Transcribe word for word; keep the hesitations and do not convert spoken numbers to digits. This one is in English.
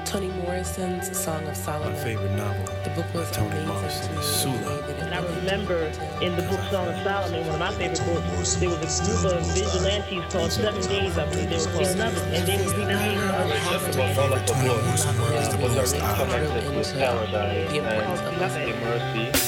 Toni Morrison's Song of Solomon. My favorite novel. The book was Toni amazing Morrison to me. is Sula. And I remember in the book Song of Solomon, one of my favorite books, there was a group of vigilantes called Seven Days, I believe they were called, and they would recreate Wonderful book. Was a recommenced with Paradise and the importance of Mercy.